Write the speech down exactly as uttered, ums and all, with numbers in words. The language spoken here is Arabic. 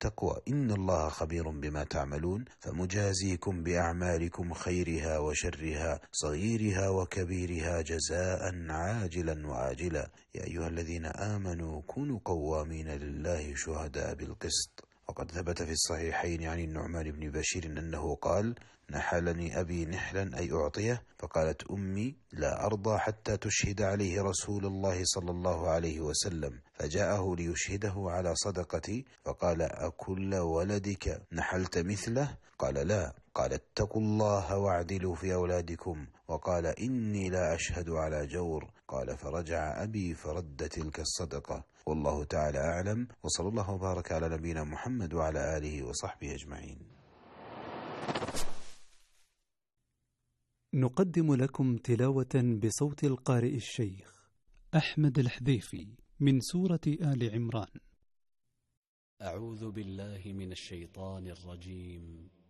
التقوى إن الله خبير بما تعملون فمجازيكم بأعمالكم خيرها وشرها صغيرها وكبيرها جزاء عاجلا وآجلا يا أيها الذين آمنوا كونوا قوامين لله شهداء بالقسط. وقد ثبت في الصحيحين عن النعمان بن بشير أنه قال نحلني أبي نحلا أي أعطيه فقالت أمي لا أرضى حتى تشهد عليه رسول الله صلى الله عليه وسلم فجاءه ليشهده على صدقتي فقال أكل ولدك نحلت مثله قال لا قال اتقوا الله واعدلوا في أولادكم وقال إني لا أشهد على جور قال فرجع أبي فرد تلك الصدقة والله تعالى أعلم وصلى الله وبارك على نبينا محمد وعلى آله وصحبه أجمعين. نقدم لكم تلاوة بصوت القارئ الشيخ أحمد الحذيفي من سورة آل عمران. أعوذ بالله من الشيطان الرجيم.